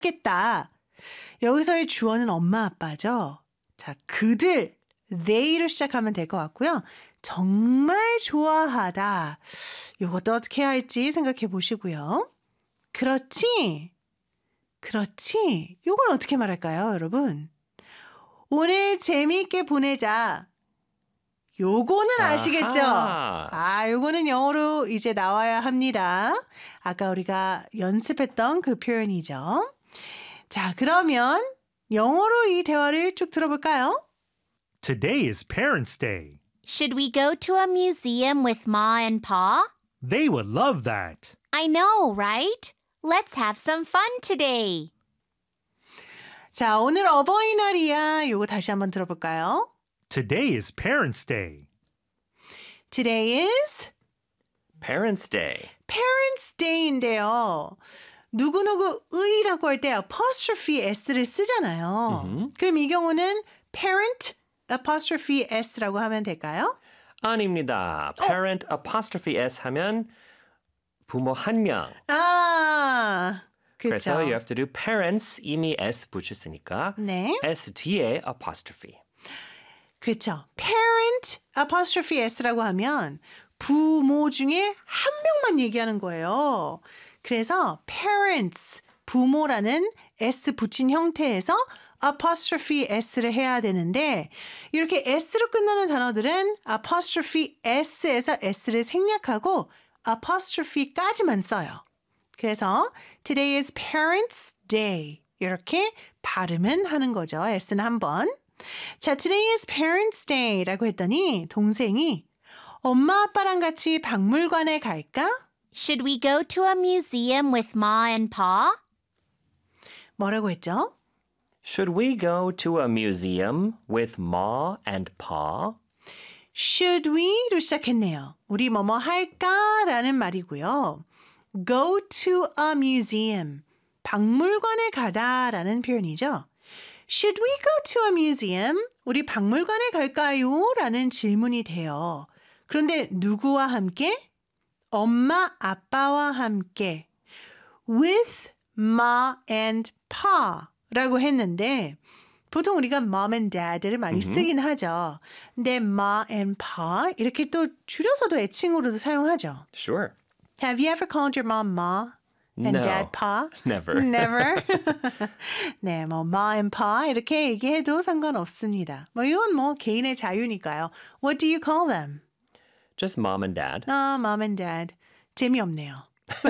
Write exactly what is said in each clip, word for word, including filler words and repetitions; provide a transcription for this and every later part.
좋아하겠다. 여기서의 주어는 엄마 아빠죠. 자, 그들 they로 시작하면 될 것 같고요. 정말 좋아하다. 이것도 어떻게 해야 할지 생각해 보시고요. 그렇지? 그렇지? 이건 어떻게 말할까요, 여러분? 오늘 재미있게 보내자. 요거는 아시겠죠? 아하. 아, 요거는 영어로 이제 나와야 합니다. 아까 우리가 연습했던 그 표현이죠. 자, 그러면 영어로 이 대화를 쭉 들어볼까요? Today is Parents' Day. Should we go to a museum with Ma and Pa? They would love that. I know, right? Let's have some fun today. 자, 오늘 어버이날이야. 요거 다시 한번 들어볼까요? Today is Parents' Day. Today is Parents' Day. Parents' Day인데요. 누구누구의라고 할 때 apostrophe s를 쓰잖아요. 음흠. 그럼 이 경우는 parent apostrophe s라고 하면 될까요? 아닙니다. Parent apostrophe s 하면 부모 한 명. 아, 그래서 그렇죠. you have to do parents 이미 s 붙였으니까 네, s 뒤에 apostrophe. 그렇죠. parent apostrophe s라고 하면 부모 중에 한 명만 얘기하는 거예요. 그래서 parents, 부모라는 s 붙인 형태에서 apostrophe s를 해야 되는데 이렇게 s로 끝나는 단어들은 apostrophe s에서 s를 생략하고 apostrophe까지만 써요. 그래서 today is Parents' Day 이렇게 발음은 하는 거죠. s는 한 번. 자, today is Parents' Day라고 했더니 동생이 엄마 아빠랑 같이 박물관에 갈까? Should we go to a museum with Ma and Pa? 뭐라고 했죠? Should we go to a museum with Ma and Pa? Should we로 시작했네요. 우리 뭐뭐 할까라는 말이고요. Go to a museum. 박물관에 가다라는 표현이죠. Should we go to a museum? 우리 박물관에 갈까요? 라는 질문이 돼요. 그런데 누구와 함께? 엄마, 아빠와 함께. With ma and pa 라고 했는데 보통 우리가 mom and dad를 많이 쓰긴 하죠. 근데 ma and pa 이렇게 또 줄여서도 애칭으로도 사용하죠. Sure. Have you ever called your mom ma and No. dad pa? Never. Never. 네, 뭐 ma and pa 이렇게 얘기해도 상관없습니다. 뭐 이건 뭐 개인의 자유니까요. What do you call them? Just mom and dad. 아, mom and dad. 재미없네요.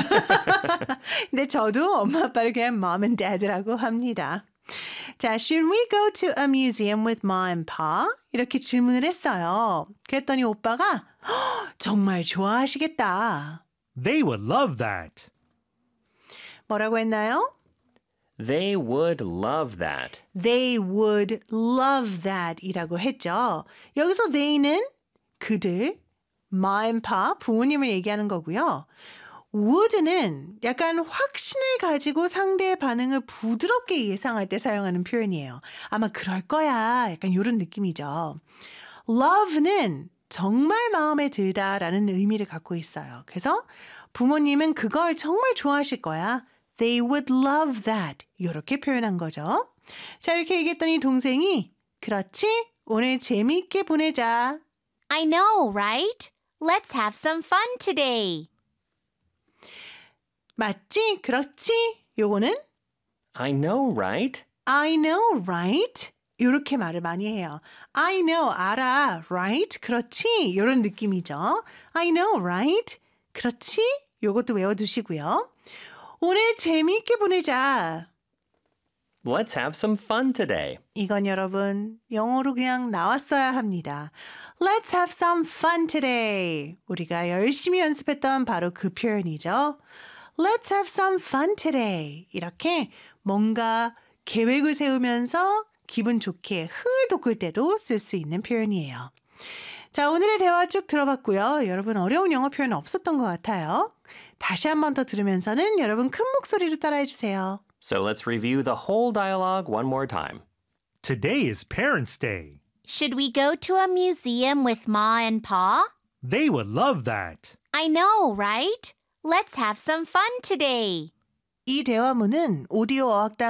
근데 저도 엄마 아빠를 그냥 mom and dad라고 합니다. 자, should we go to a museum with ma and pa? 이렇게 질문을 했어요. 그랬더니 오빠가 정말 좋아하시겠다. They would love that. 뭐라고 했나요? They would love that. They would love that 이라고 했죠. 여기서 they는 그들, ma and pa, 부모님을 얘기하는 거고요. would는 약간 확신을 가지고 상대의 반응을 부드럽게 예상할 때 사용하는 표현이에요. 아마 그럴 거야. 약간 이런 느낌이죠. love는 정말 마음에 들다라는 의미를 갖고 있어요. 그래서 부모님은 그걸 정말 좋아하실 거야. They would love that. 이렇게 표현한 거죠. 자, 이렇게 얘기했더니 동생이 그렇지? 오늘 재미있게 보내자. I know, right? Let's have some fun today. 맞지? 그렇지? 요거는 I know, right? I know, right? 이렇게 말을 많이 해요. I know, 알아, right? 그렇지? 이런 느낌이죠. I know, right? 그렇지? 요것도 외워두시고요. 오늘 재미있게 보내자. Let's have some fun today. 이건 여러분 영어로 그냥 나왔어야 합니다. Let's have some fun today. 우리가 열심히 연습했던 바로 그 표현이죠. Let's have some fun today. 이렇게 뭔가 계획을 세우면서 기분 좋게 흥을 돋굴 때도 쓸 수 있는 표현이에요. 자, 오늘의 대화 쭉 들어봤고요. 여러분 어려운 영어 표현 없었던 것 같아요. 다시 한 번 더 들으면서는 여러분 큰 목소리로 따라해 주세요. So let's review the whole dialogue one more time. Today is Parents' Day. Should we go to a museum with Ma and Pa? They would love that. I know, right? Let's have some fun today. 이 대화문은 오디오 어학당